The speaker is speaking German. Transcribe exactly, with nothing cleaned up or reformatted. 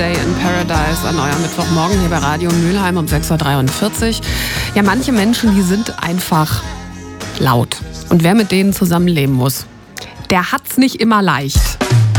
Day in Paradise an eurem Mittwochmorgen hier bei Radio Mülheim um sechs Uhr dreiundvierzig. Ja, manche Menschen, die sind einfach laut. Und wer mit denen zusammenleben muss, der hat's nicht immer leicht.